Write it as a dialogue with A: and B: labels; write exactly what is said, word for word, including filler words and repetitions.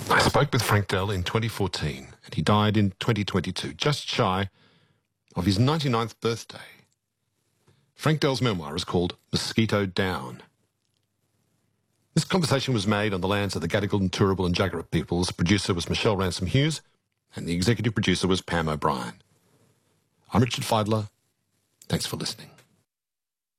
A: I spoke with Frank Dell in twenty fourteen, and he died in twenty twenty-two, just shy of his ninety-ninth birthday. Frank Dell's memoir is called Mosquito Down. This conversation was made on the lands of the Gadigal and Turrbal and Jagera peoples. The producer was Michelle Ransom Hughes, and the executive producer was Pam O'Brien. I'm Richard Feidler. Thanks for listening.